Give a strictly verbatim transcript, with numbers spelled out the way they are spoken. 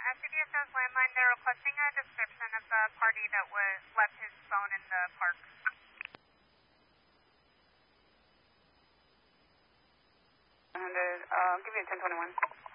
at C B S O's landline, they're requesting a description of the party that was left his phone in the park. one hundred, uh, give me a ten twenty-one.